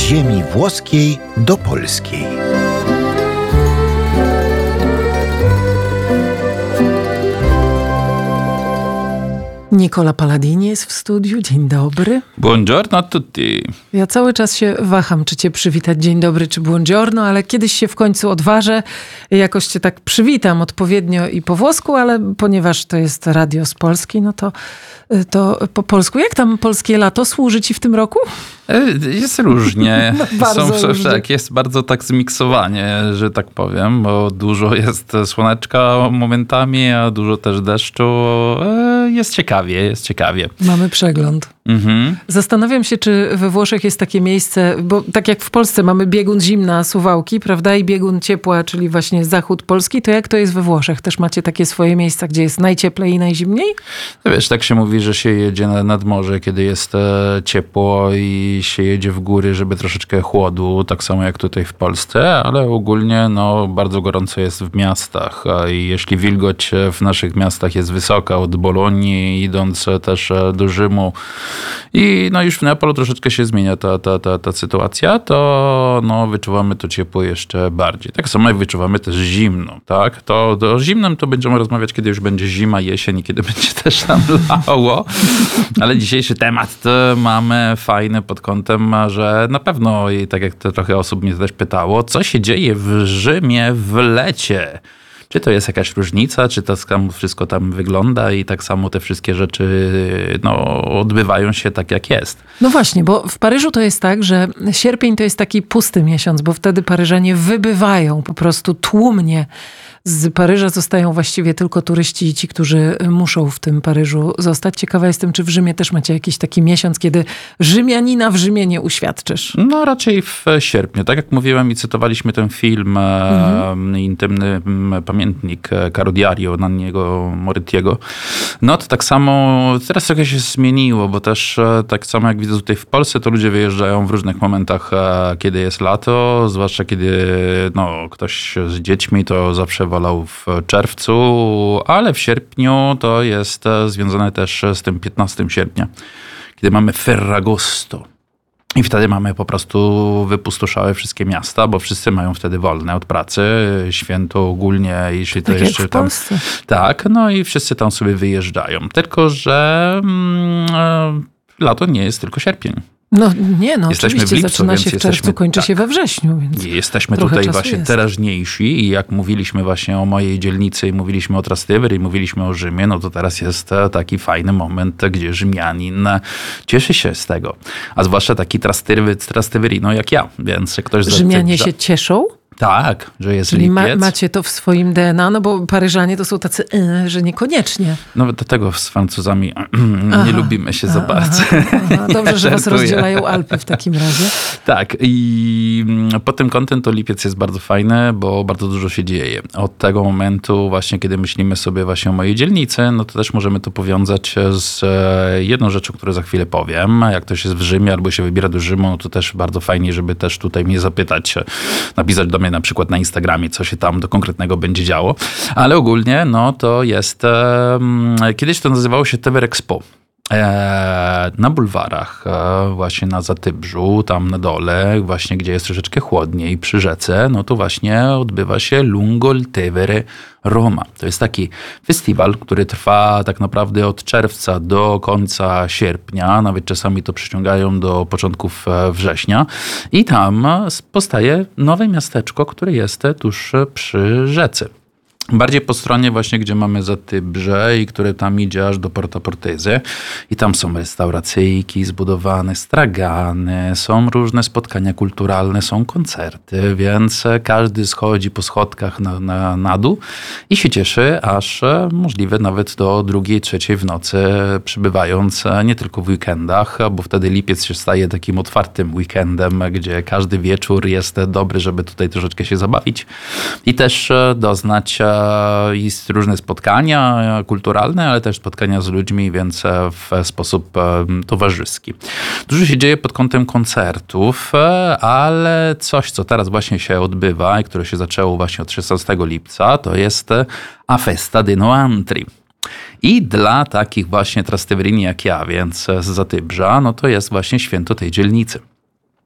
ziemi włoskiej do polskiej. Nicola Paladini jest w studiu. Dzień dobry. Buongiorno a tutti. Ja cały czas się waham, czy cię przywitać dzień dobry, czy buongiorno, ale kiedyś się w końcu odważę. Jakoś cię tak przywitam odpowiednio i po włosku, ale ponieważ to jest radio z Polski, no to po polsku. Jak tam polskie lato służy ci w tym roku? Jest różnie. Bardzo różnie. Tak, jest bardzo tak zmiksowanie, że tak powiem, bo dużo jest słoneczka momentami, a dużo też deszczu. Jest ciekawie. Mamy przegląd. Mhm. Zastanawiam się, czy we Włoszech jest takie miejsce, bo tak jak w Polsce mamy biegun zimna, Suwałki, prawda, i biegun ciepła, czyli właśnie zachód Polski, to jak to jest we Włoszech? Też macie takie swoje miejsca, gdzie jest najcieplej i najzimniej? Wiesz, tak się mówi, że się jedzie nad morze, kiedy jest ciepło i się jedzie w góry, żeby troszeczkę chłodu, tak samo jak tutaj w Polsce, ale ogólnie bardzo gorąco jest w miastach i jeśli wilgoć w naszych miastach jest wysoka, od Bolonii idąc też do Rzymu i już w Neapolu troszeczkę się zmienia ta sytuacja, to wyczuwamy to ciepło jeszcze bardziej. Tak samo jak wyczuwamy też zimno, tak? To o zimnym to będziemy rozmawiać, kiedy już będzie zima, jesień i kiedy będzie też tam lało. Ale dzisiejszy temat mamy fajny pod kątem, że na pewno, i tak jak trochę osób mnie też pytało, co się dzieje w Rzymie w lecie? Czy to jest jakaś różnica, czy to wszystko tam wygląda i tak samo te wszystkie rzeczy odbywają się tak, jak jest. No właśnie, bo w Paryżu to jest tak, że sierpień to jest taki pusty miesiąc, bo wtedy Paryżanie wybywają po prostu tłumnie. Z Paryża zostają właściwie tylko turyści i ci, którzy muszą w tym Paryżu zostać. Ciekawa jestem, czy w Rzymie też macie jakiś taki miesiąc, kiedy Rzymianina w Rzymie nie uświadczysz? Raczej w sierpniu. Tak jak mówiłem i cytowaliśmy ten film, intymny pamiętnik Caro Diario Nanniego Morettiego. To tak samo, teraz trochę się zmieniło, bo też tak samo jak widzę tutaj w Polsce, to ludzie wyjeżdżają w różnych momentach, kiedy jest lato, zwłaszcza kiedy ktoś z dziećmi to zawsze wolał w czerwcu, ale w sierpniu to jest związane też z tym 15 sierpnia, kiedy mamy Ferragosto. I wtedy mamy po prostu wypustoszałe wszystkie miasta, bo wszyscy mają wtedy wolne od pracy, święto ogólnie, jeśli to tak jeszcze jak w tam. Polsce. Tak, i wszyscy tam sobie wyjeżdżają. Tylko że lato nie jest tylko sierpień. Jesteśmy oczywiście w lipcu, zaczyna się w więc czerwcu, kończy się we wrześniu. Więc jesteśmy trochę tutaj czasu właśnie jest. teraźniejsi i jak mówiliśmy właśnie o mojej dzielnicy i mówiliśmy o Trastevere i mówiliśmy o Rzymie, to teraz jest taki fajny moment, gdzie Rzymianin cieszy się z tego. A zwłaszcza taki Trasteverino jak ja, więc ktoś Rzymianie się cieszą? Tak, że jest Czyli lipiec. macie to w swoim DNA, bo Paryżanie to są tacy, że niekoniecznie. Do tego z Francuzami nie lubimy się za bardzo. Dobrze, że was Żartuję. rozdzielają Alpy w takim razie. Tak, i pod tym kątem to lipiec jest bardzo fajny, bo bardzo dużo się dzieje. Od tego momentu właśnie, kiedy myślimy sobie właśnie o mojej dzielnicy, to też możemy to powiązać z jedną rzeczą, którą za chwilę powiem. Jak ktoś jest w Rzymie albo się wybiera do Rzymu, to też bardzo fajnie, żeby też tutaj mnie zapytać, napisać do mnie na przykład na Instagramie, co się tam do konkretnego będzie działo. Ale ogólnie, to jest... Kiedyś to nazywało się Tevere Expo. Na bulwarach, właśnie na Zatybrzu, tam na dole, właśnie gdzie jest troszeczkę chłodniej przy rzece, to właśnie odbywa się Lungo il Tevere Roma. To jest taki festiwal, który trwa tak naprawdę od czerwca do końca sierpnia, nawet czasami to przyciągają do początków września i tam powstaje nowe miasteczko, które jest tuż przy rzece. Bardziej po stronie właśnie, gdzie mamy Zatybrze i które tam idzie aż do Porta Portese. I tam są restauracyjki zbudowane, stragany, są różne spotkania kulturalne, są koncerty, więc każdy schodzi po schodkach na dół i się cieszy, aż możliwe nawet do 2, 3 w nocy, przybywając nie tylko w weekendach, bo wtedy lipiec się staje takim otwartym weekendem, gdzie każdy wieczór jest dobry, żeby tutaj troszeczkę się zabawić i też doznać jest różne spotkania kulturalne, ale też spotkania z ludźmi, więc w sposób towarzyski. Dużo się dzieje pod kątem koncertów, ale coś, co teraz właśnie się odbywa i które się zaczęło właśnie od 16 lipca, to jest A Festa dei Noantri. I dla takich właśnie Trasteverini jak ja, więc z Zatybrza, to jest właśnie święto tej dzielnicy.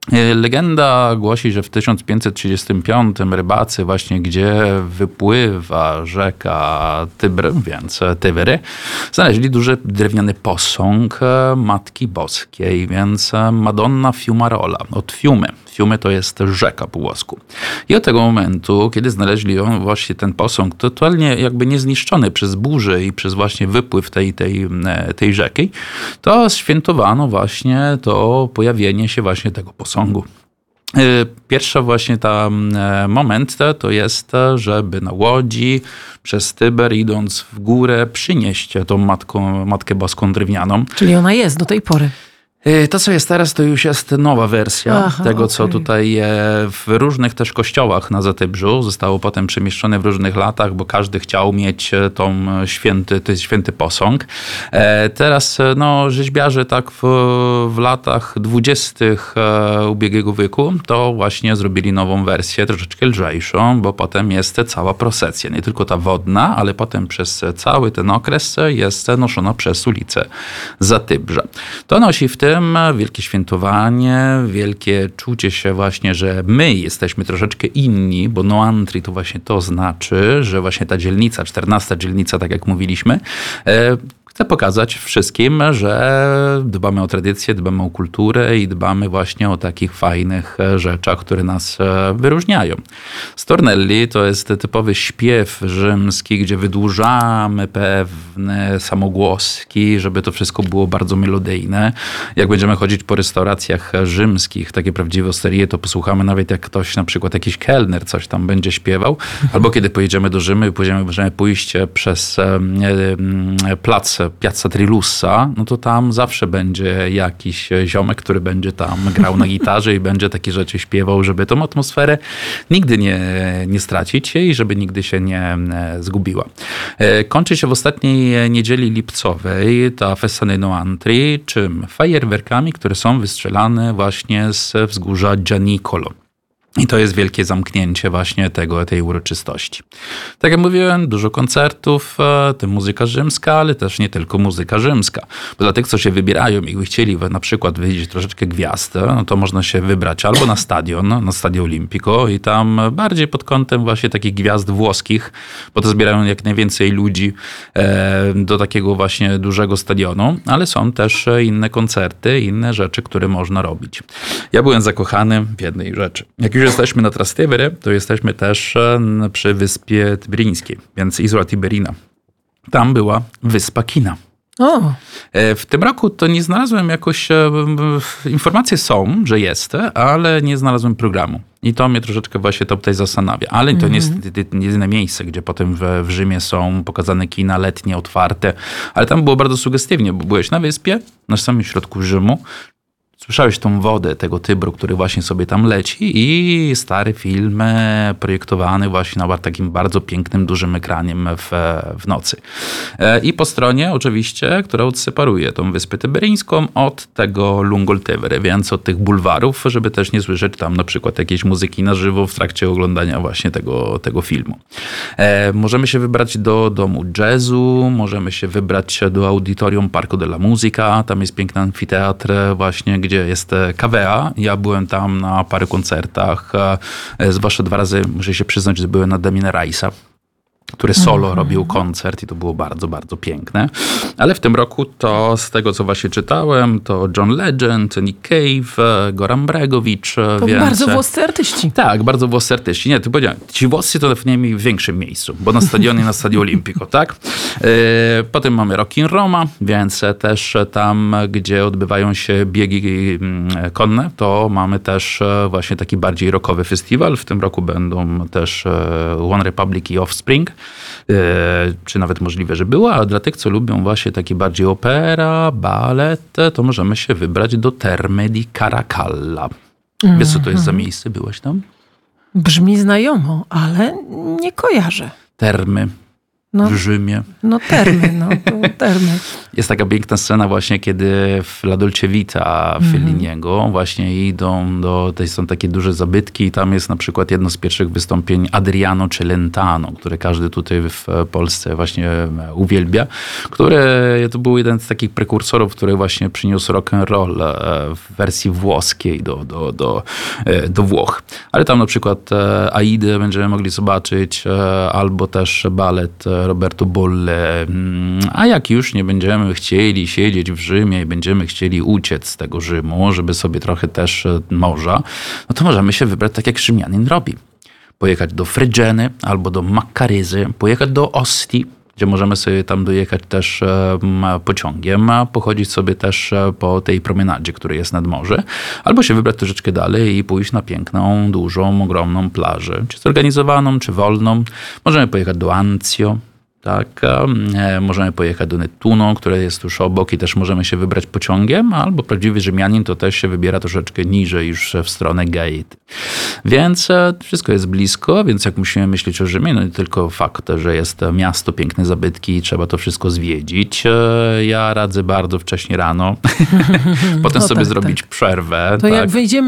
Legenda głosi, że w 1535 rybacy właśnie, gdzie wypływa rzeka Tybr, więc Tybery, znaleźli duży drewniany posąg Matki Boskiej, więc Madonna Fiumarola, od Fiumy. Fiumy to jest rzeka po włosku. I od tego momentu, kiedy znaleźli właśnie ten posąg, totalnie jakby niezniszczony przez burzę i przez właśnie wypływ tej rzeki, to świętowano właśnie to pojawienie się właśnie tego posągu. Pierwszy właśnie moment to jest, żeby na łodzi przez Tyber idąc w górę przynieść tą Matkę Boską drewnianą. Czyli ona jest do tej pory. To, co jest teraz, to już jest nowa wersja tego, co tutaj w różnych też kościołach na Zatybrzu zostało potem przemieszczone w różnych latach, bo każdy chciał mieć ten święty posąg. Teraz rzeźbiarze tak w latach 20. ubiegłego wieku to właśnie zrobili nową wersję, troszeczkę lżejszą, bo potem jest cała procesja, nie tylko ta wodna, ale potem przez cały ten okres jest noszona przez ulicę Zatybrza. To nosi w tym wielkie świętowanie, wielkie czucie się właśnie, że my jesteśmy troszeczkę inni, bo Noantri to właśnie to znaczy, że właśnie ta dzielnica, 14 dzielnica, tak jak mówiliśmy, chcę pokazać wszystkim, że dbamy o tradycję, dbamy o kulturę i dbamy właśnie o takich fajnych rzeczach, które nas wyróżniają. Stornelli to jest typowy śpiew rzymski, gdzie wydłużamy pewne samogłoski, żeby to wszystko było bardzo melodyjne. Jak będziemy chodzić po restauracjach rzymskich, takie prawdziwe osterie, to posłuchamy nawet jak ktoś, na przykład jakiś kelner coś tam będzie śpiewał. Albo kiedy pojedziemy do Rzymu i możemy pójść przez plac Piazza Trilussa, no to tam zawsze będzie jakiś ziomek, który będzie tam grał na gitarze i będzie takie rzeczy śpiewał, żeby tą atmosferę nigdy nie stracić i żeby nigdy się nie zgubiła. Kończy się w ostatniej niedzieli lipcowej ta Festa dei Noantri, czym? Fajerwerkami, które są wystrzelane właśnie z wzgórza Gianicolo. I to jest wielkie zamknięcie właśnie tej uroczystości. Tak jak mówiłem, dużo koncertów, to muzyka rzymska, ale też nie tylko muzyka rzymska. Bo dla tych, co się wybierają i by chcieli na przykład widzieć troszeczkę gwiazd, no to można się wybrać albo na Stadio Olimpico i tam bardziej pod kątem właśnie takich gwiazd włoskich, bo to zbierają jak najwięcej ludzi do takiego właśnie dużego stadionu, ale są też inne koncerty, inne rzeczy, które można robić. Ja byłem zakochany w jednej rzeczy. Jak już jesteśmy na Trastevere, to jesteśmy też przy Wyspie Tyberińskiej, więc Isola Tiberina. Tam była Wyspa Kina. O. W tym roku to nie znalazłem jakoś, informacje są, że jest, ale nie znalazłem programu. I to mnie troszeczkę właśnie to tutaj zastanawia. Ale to nie jest jedyne miejsce, gdzie potem w Rzymie są pokazane kina letnie, otwarte. Ale tam było bardzo sugestywnie, bo byłeś na wyspie, na samym środku Rzymu. Słyszałeś tą wodę tego Tybru, który właśnie sobie tam leci i stary film projektowany właśnie na takim bardzo pięknym, dużym ekranie w nocy. I po stronie oczywiście, która odseparuje tą Wyspę Tyberyńską od tego Lungoltevere, więc od tych bulwarów, żeby też nie słyszeć tam na przykład jakiejś muzyki na żywo w trakcie oglądania właśnie tego filmu. Możemy się wybrać do domu jazzu, możemy się wybrać do Auditorium Parco della Musica, tam jest piękny amfiteatr właśnie, gdzie jest Cavea. Ja byłem tam na paru koncertach, zwłaszcza 2 razy, muszę się przyznać, że byłem na Damien Rice'a, który solo robił koncert i to było bardzo, bardzo piękne. Ale w tym roku to z tego, co właśnie czytałem, to John Legend, Nick Cave, Goran Bregovic. To więc bardzo włoscy artyści. Tak, bardzo włoscy artyści. Nie, ty powiedziałem, ci włoscy to w niej w większym miejscu, bo na stadionie, na Stadio Olimpico, tak? Potem mamy Rock in Roma, więc też tam, gdzie odbywają się biegi konne, to mamy też właśnie taki bardziej rockowy festiwal. W tym roku będą też One Republic i Offspring. Czy nawet możliwe, że była, a dla tych, co lubią właśnie takie bardziej opera, balet, to możemy się wybrać do Terme di Caracalla. Wiesz, co to jest za miejsce? Byłeś tam? Brzmi znajomo, ale nie kojarzę. Termy. w Rzymie. No termy. Jest taka piękna scena właśnie, kiedy w La Dolce Vita Felliniego właśnie idą są takie duże zabytki i tam jest na przykład jedno z pierwszych wystąpień Adriano Celentano, które każdy tutaj w Polsce właśnie uwielbia, to był jeden z takich prekursorów, który właśnie przyniósł rock'n'roll w wersji włoskiej do Włoch. Ale tam na przykład Aidę będziemy mogli zobaczyć, albo też balet Roberto Bolle. A jak już nie będziemy chcieli siedzieć w Rzymie i będziemy chcieli uciec z tego Rzymu, żeby sobie trochę też morza, no to możemy się wybrać tak jak Rzymianin robi. Pojechać do Fregeny albo do Maccarezy, pojechać do Ostii, gdzie możemy sobie tam dojechać też pociągiem, pochodzić sobie też po tej promenadzie, która jest nad morze, albo się wybrać troszeczkę dalej i pójść na piękną, dużą, ogromną plażę, czy zorganizowaną, czy wolną. Możemy pojechać do Anzio, tak, możemy pojechać do Nettuno, które jest tuż obok i też możemy się wybrać pociągiem, albo prawdziwy Rzymianin to też się wybiera troszeczkę niżej już w stronę Gaety. Więc wszystko jest blisko, więc jak musimy myśleć o Rzymie, no nie tylko fakt, że jest miasto, piękne zabytki i trzeba to wszystko zwiedzić. Ja radzę bardzo wcześnie rano, potem sobie zrobić przerwę. To jak wyjdziemy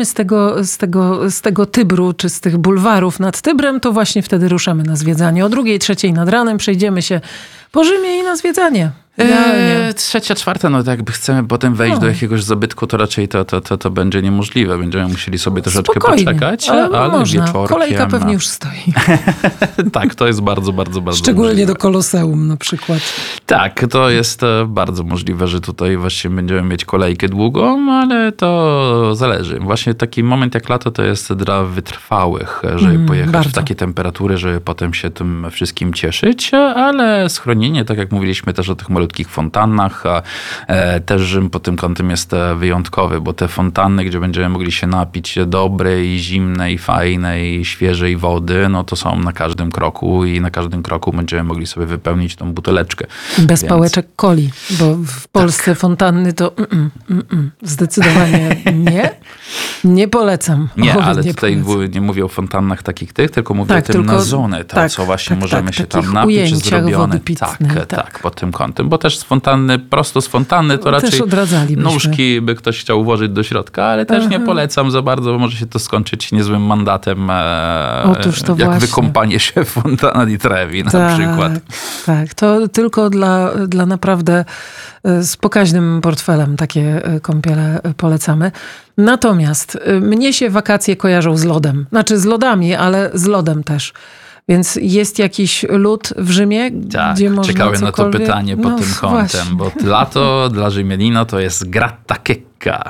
z tego Tybru, czy z tych bulwarów nad Tybrem, to właśnie wtedy ruszamy na zwiedzanie. O 2:00, 3:00 nad ranem przejdziemy się po Rzymie i na zwiedzanie. 3., 4, no to jakby chcemy potem wejść do jakiegoś zabytku, to raczej to będzie niemożliwe. Będziemy musieli sobie troszeczkę poczekać, ale można. Wieczorkiem. Kolejka pewnie już stoi. Tak, to jest bardzo, bardzo, bardzo szczególnie możliwe. do Koloseum na przykład. Tak, to jest bardzo możliwe, że tutaj właśnie będziemy mieć kolejkę długą, ale to zależy. Właśnie taki moment jak lato to jest dla wytrwałych, żeby pojechać w takie temperatury, żeby potem się tym wszystkim cieszyć, ale schronienie, tak jak mówiliśmy też o tych malutkich fontannach, a też Rzym pod tym kątem jest wyjątkowy, bo te fontanny, gdzie będziemy mogli się napić dobrej, zimnej, fajnej, świeżej wody, no to są na każdym kroku i na każdym kroku będziemy mogli sobie wypełnić tą buteleczkę. Bez pałeczek coli, bo w Polsce fontanny to zdecydowanie nie polecam. Nie, ale tutaj nie mówię o fontannach takich tylko mówię o tym na zonę, co właśnie możemy się tam napić, zrobione. Tak, pod tym kątem, bo też prosto z fontanny to raczej nóżki by ktoś chciał włożyć do środka, ale też nie polecam za bardzo, bo może się to skończyć niezłym mandatem, Otóż to jak właśnie. wykąpanie się w Fontana di Trevi na przykład. Tak, to tylko dla naprawdę z pokaźnym portfelem takie kąpiele polecamy. Natomiast mnie się wakacje kojarzą z lodem. Znaczy z lodami, ale z lodem też. Więc jest jakiś lód w Rzymie, gdzie można czekałem na to pytanie pod tym kątem, właśnie. bo lato dla Rzymianina to jest gratta checca.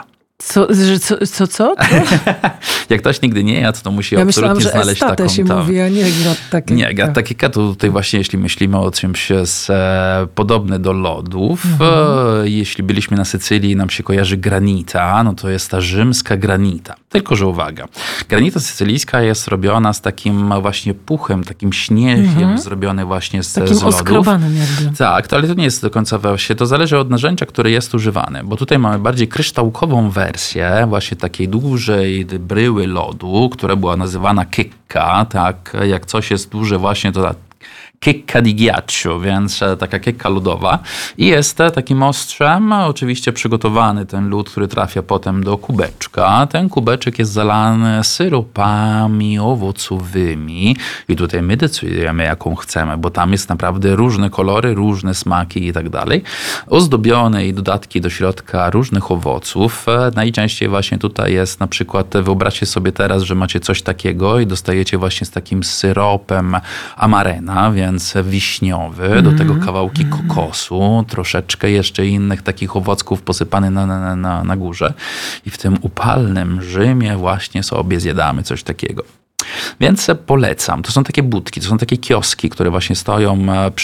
Co? Jak ktoś nigdy nie jadł, to musi absolutnie znaleźć taką. Ja myślałam, że estate się mówi, a nie gratta checca. Nie, gratta checca to tutaj właśnie, jeśli myślimy o czymś podobne do lodów. Jeśli byliśmy na Sycylii i nam się kojarzy granita, no to jest ta rzymska granita. Tylko że uwaga, granita sycylijska jest robiona z takim właśnie puchem, takim śniegiem zrobiony właśnie z lodów. Takim oskrobanym jakby. Tak, ale to nie jest do końca właśnie. To zależy od narzędzia, które jest używane, bo tutaj mamy bardziej kryształkową wersję właśnie takiej dużej bryły lodu, która była nazywana checca, tak, jak coś jest duże właśnie to checca di ghiaccio, więc taka checca lodowa. I jest takim ostrzem oczywiście przygotowany ten lód, który trafia potem do kubeczka. Ten kubeczek jest zalany syropami owocowymi i tutaj my decydujemy, jaką chcemy, bo tam jest naprawdę różne kolory, różne smaki i tak dalej. Ozdobione i dodatki do środka różnych owoców. Najczęściej właśnie tutaj jest na przykład, wyobraźcie sobie teraz, że macie coś takiego i dostajecie właśnie z takim syropem amarena, więc wiśniowy, do tego kawałki kokosu, troszeczkę jeszcze innych takich owocków posypany na górze. I w tym upalnym Rzymie właśnie sobie zjadamy coś takiego. Więc polecam. To są takie budki, to są takie kioski, które właśnie stoją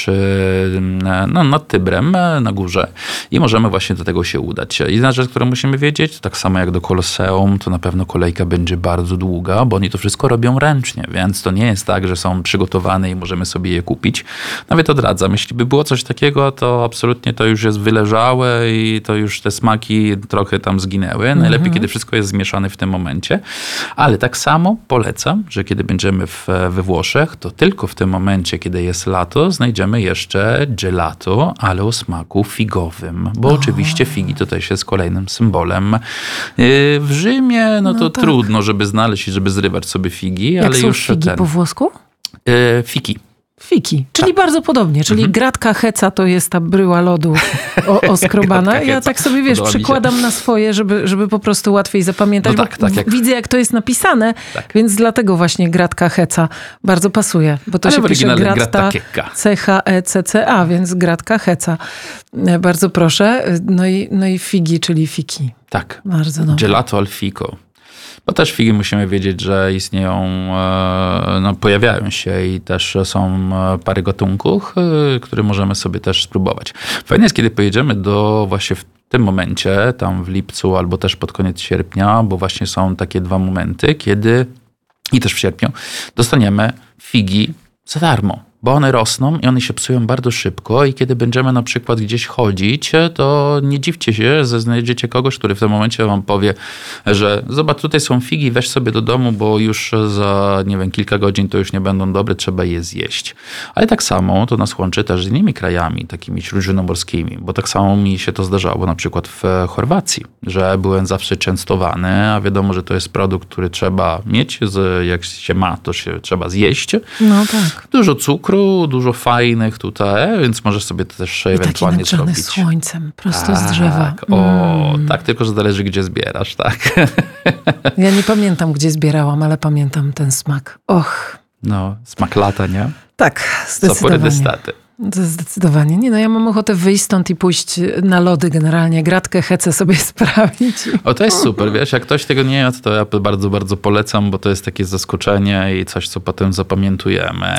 nad Tybrem na górze i możemy właśnie do tego się udać. Jedna rzecz, którą musimy wiedzieć, tak samo jak do Koloseum, to na pewno kolejka będzie bardzo długa, bo oni to wszystko robią ręcznie, więc to nie jest tak, że są przygotowane i możemy sobie je kupić. Nawet odradzam, jeśli by było coś takiego, to absolutnie to już jest wyleżałe i to już te smaki trochę tam zginęły. Najlepiej, kiedy wszystko jest zmieszane w tym momencie. Ale tak samo polecam, że kiedy będziemy we Włoszech, to tylko w tym momencie, kiedy jest lato, znajdziemy jeszcze gelato, ale o smaku figowym. Bo oczywiście figi to też jest kolejnym symbolem. W Rzymie, no to tak. trudno, żeby znaleźć i żeby zrywać sobie figi, Jak ale są już figi po włosku? Fiki. Fiki, czyli bardzo podobnie, czyli gratka heca to jest ta bryła lodu oskrobana. Gratka Ja heca. tak sobie, wiesz, Podoba mi się. przykładam na swoje, żeby po prostu łatwiej zapamiętać. No tak, bo tak jak- widzę, jak to jest napisane, Tak. więc dlatego właśnie gratka heca bardzo pasuje, bo to Ale się w pisze oryginale gratta gratta checca. C-H-E-C-C-A, więc gratka heca. Bardzo proszę. No i figi, czyli fiki. Tak. Bardzo dobrze. Gelato al fico. Bo też figi musimy wiedzieć, że istnieją, no, pojawiają się i też są parę gatunków, które możemy sobie też spróbować. Fajnie jest, kiedy pojedziemy do właśnie w tym momencie, tam w lipcu albo też pod koniec sierpnia, bo właśnie są takie 2 momenty, kiedy i też w sierpniu dostaniemy figi za darmo. Bo one rosną i one się psują bardzo szybko i kiedy będziemy na przykład gdzieś chodzić, to nie dziwcie się, że znajdziecie kogoś, który w tym momencie wam powie, że zobacz, tutaj są figi, weź sobie do domu, bo już za, nie wiem, kilka godzin to już nie będą dobre, trzeba je zjeść. Ale tak samo to nas łączy też z innymi krajami, takimi śródziemnomorskimi, bo tak samo mi się to zdarzało na przykład w Chorwacji, że byłem zawsze częstowany, a wiadomo, że to jest produkt, który trzeba mieć, jak się ma, to się trzeba zjeść. No tak. Dużo cukru, dużo fajnych tutaj, więc możesz sobie to też I taki ewentualnie nagrzany zrobić. słońcem, prosto z drzewa. Tak, tylko że zależy, gdzie zbierasz, tak. Ja nie pamiętam, gdzie zbierałam, ale pamiętam ten smak. Och, No, smak lata, nie? tak, Sopory zdecydowanie. d'estate. Zdecydowanie. Nie, no ja mam ochotę wyjść stąd i pójść na lody generalnie, gratkę hecę sobie sprawić. O, to jest super, wiesz, jak ktoś tego nie jadł, to ja bardzo, bardzo polecam, bo to jest takie zaskoczenie i coś, co potem zapamiętujemy.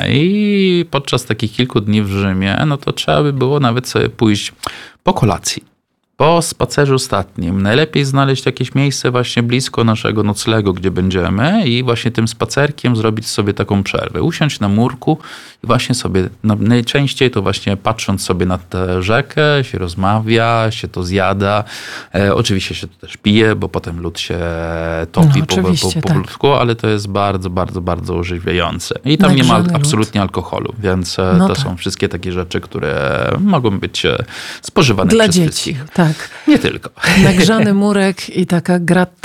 I podczas takich kilku dni w Rzymie, no to trzeba by było nawet sobie pójść po kolacji. Po spacerze ostatnim najlepiej znaleźć jakieś miejsce właśnie blisko naszego noclegu, gdzie będziemy i właśnie tym spacerkiem zrobić sobie taką przerwę. Usiąść na murku i właśnie sobie, najczęściej to właśnie patrząc sobie na tę rzekę, się rozmawia, się to zjada. Oczywiście się to też pije, bo potem lód się topi No, oczywiście, tak. powolutku, ale to jest bardzo, bardzo, bardzo ożywiające. I tam nie ma Nagrzany lód. absolutnie alkoholu, więc No to tak. są wszystkie takie rzeczy, które mogą być spożywane Dla przez dzieci, wszystkich. tak. Nie tylko. Nagrzany murek i taka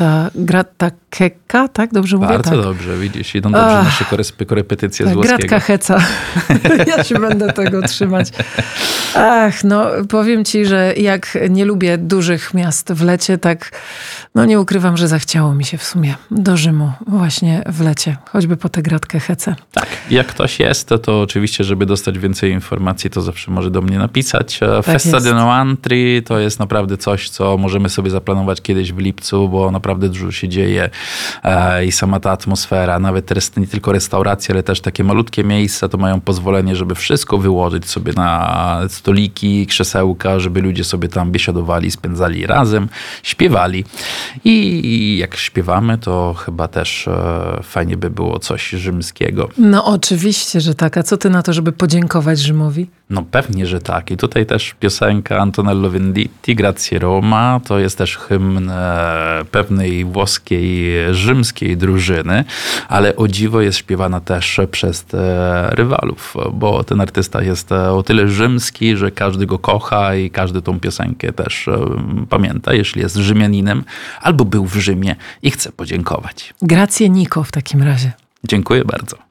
gratta kekka, tak? Dobrze mówię? Bardzo Tak. dobrze, widzisz, idą dobrze nasze korepetycje z Tak, włoskiego. gratka heca. Ja się będę tego trzymać. Ach, no powiem ci, że jak nie lubię dużych miast w lecie, tak no nie ukrywam, że zachciało mi się w sumie do Rzymu właśnie w lecie. Choćby po tę gratkę hecę. Tak, jak ktoś jest, to oczywiście, żeby dostać więcej informacji, to zawsze może do mnie napisać. Festa jest. de Noantri to jest naprawdę coś, co możemy sobie zaplanować kiedyś w lipcu, bo naprawdę dużo się dzieje i sama ta atmosfera, nawet nie tylko restauracje, ale też takie malutkie miejsca, to mają pozwolenie, żeby wszystko wyłożyć sobie na stoliki, krzesełka, żeby ludzie sobie tam biesiadowali, spędzali razem, śpiewali. I jak śpiewamy, to chyba też fajnie by było coś rzymskiego. No oczywiście, że tak. A co ty na to, żeby podziękować Rzymowi? No pewnie, że tak. I tutaj też piosenka Antonello Venditti, Grazie Roma, to jest też hymn pewnej włoskiej, rzymskiej drużyny, ale o dziwo jest śpiewana też przez rywalów, bo ten artysta jest o tyle rzymski, że każdy go kocha i każdy tą piosenkę też pamięta, jeśli jest Rzymianinem albo był w Rzymie i chce podziękować. Grazie Niko w takim razie. Dziękuję bardzo.